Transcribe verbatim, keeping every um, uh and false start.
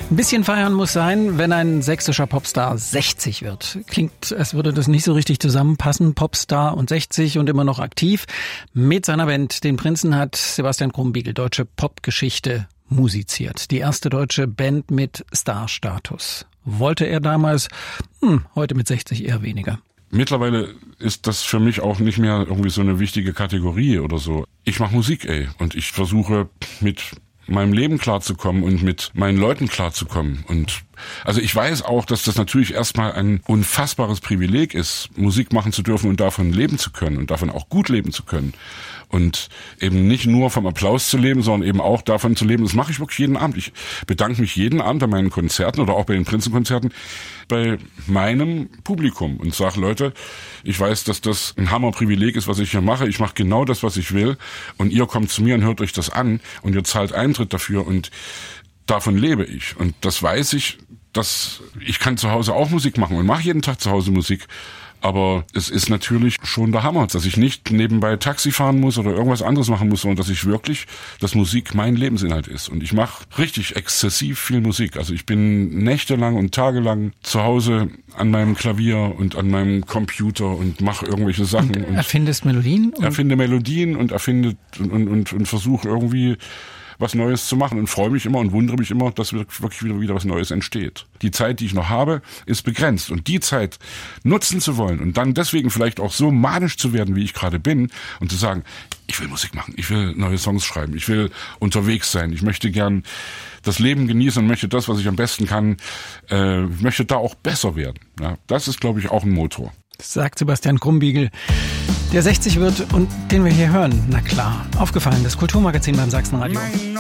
Ein bisschen feiern muss sein, wenn ein sächsischer Popstar sechzig wird. Klingt, als würde das nicht so richtig zusammenpassen. Popstar und sechzig und immer noch aktiv. Mit seiner Band, den Prinzen, hat Sebastian Krumbiegel deutsche Popgeschichte musiziert. Die erste deutsche Band mit Starstatus. Wollte er damals, hm, heute mit sechzig eher weniger. Mittlerweile ist das für mich auch nicht mehr irgendwie so eine wichtige Kategorie oder so. Ich mache Musik, ey, und ich versuche mit meinem Leben klarzukommen und mit meinen Leuten klarzukommen. Und also ich weiß auch, dass das natürlich erstmal ein unfassbares Privileg ist, Musik machen zu dürfen und davon leben zu können und davon auch gut leben zu können. Und eben nicht nur vom Applaus zu leben, sondern eben auch davon zu leben. Das mache ich wirklich jeden Abend. Ich bedanke mich jeden Abend an meinen Konzerten oder auch bei den Prinzenkonzerten bei meinem Publikum und sage, Leute, ich weiß, dass das ein Hammerprivileg ist, was ich hier mache. Ich mache genau das, was ich will. Und ihr kommt zu mir und hört euch das an und ihr zahlt Eintritt dafür und davon lebe ich. Und das weiß ich, dass ich kann zu Hause auch Musik machen und mache jeden Tag zu Hause Musik. Aber es ist natürlich schon der Hammer, dass ich nicht nebenbei Taxi fahren muss oder irgendwas anderes machen muss, sondern dass ich wirklich, dass Musik mein Lebensinhalt ist. Und ich mache richtig exzessiv viel Musik. Also ich bin nächtelang und tagelang zu Hause an meinem Klavier und an meinem Computer und mache irgendwelche Sachen. Und erfindest Melodien? Und erfinde Melodien und erfinde und, und, und, und versuche irgendwie was Neues zu machen und freue mich immer und wundere mich immer, dass wirklich wieder, wieder was Neues entsteht. Die Zeit, die ich noch habe, ist begrenzt und die Zeit nutzen zu wollen und dann deswegen vielleicht auch so manisch zu werden, wie ich gerade bin und zu sagen, ich will Musik machen, ich will neue Songs schreiben, ich will unterwegs sein, ich möchte gern das Leben genießen und möchte das, was ich am besten kann, äh, möchte da auch besser werden. Ja, das ist, glaube ich, auch ein Motor. Das sagt Sebastian Krumbiegel, der sechzig wird und den wir hier hören. Na klar, aufgefallen, das Kulturmagazin beim Sachsenradio.